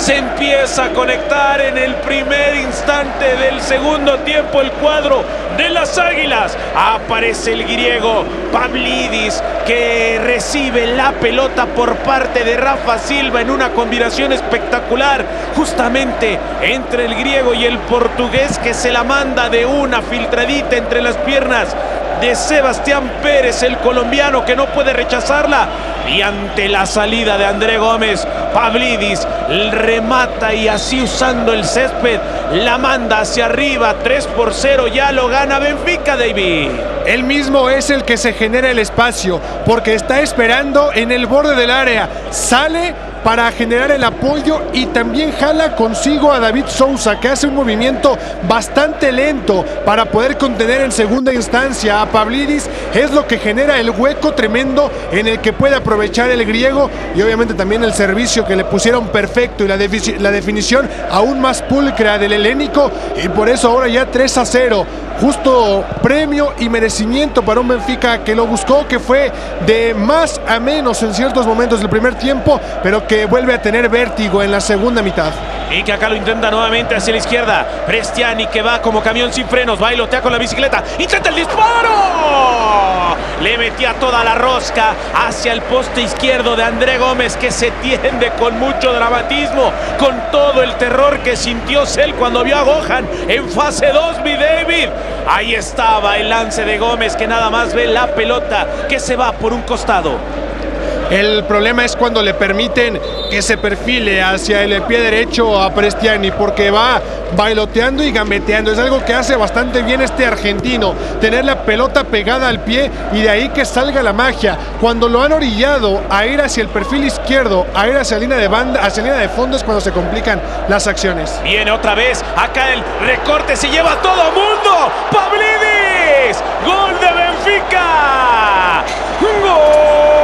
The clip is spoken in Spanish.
Se empieza a conectar en el primer instante del segundo tiempo el cuadro de las Águilas. Aparece el griego Pavlidis, que recibe la pelota por parte de Rafa Silva en una combinación espectacular justamente entre el griego y el portugués, que se la manda de una filtradita entre las piernas de Sebastián Pérez, el colombiano, que no puede rechazarla, y ante la salida de André Gómez, Pavlidis remata y así, usando el césped, la manda hacia arriba. 3-0, ya lo gana Benfica, David. Él mismo es el que se genera el espacio, porque está esperando en el borde del área, sale para generar el apoyo y también jala consigo a David Sousa, que hace un movimiento bastante lento para poder contener en segunda instancia a Pavlidis. Es lo que genera el hueco tremendo en el que puede aprovechar el griego, y obviamente también el servicio que le pusieron perfecto y la definición aún más pulcra del helénico, y por eso ahora ya 3-0. Justo premio y merecimiento para un Benfica que lo buscó, que fue de más a menos en ciertos momentos del primer tiempo, pero que vuelve a tener vértigo en la segunda mitad. Y que acá lo intenta nuevamente hacia la izquierda. Prestiani, que va como camión sin frenos, bailotea con la bicicleta, intenta el disparo. Le metía toda la rosca hacia el poste izquierdo de André Gómez, que se tiende con mucho dramatismo, con todo el terror que sintió Cel cuando vio a Gohan en fase 2, mi David. Ahí estaba el lance de Gómez, que nada más ve la pelota que se va por un costado. El problema es cuando le permiten que se perfile hacia el pie derecho a Prestiani, porque va bailoteando y gambeteando. Es algo que hace bastante bien este argentino, tener la pelota pegada al pie y de ahí que salga la magia. Cuando lo han orillado a ir hacia el perfil izquierdo, a ir hacia línea de banda, hacia línea de fondo, es cuando se complican las acciones. Viene otra vez, acá el recorte, se lleva a todo mundo. ¡Pavlidis! ¡Gol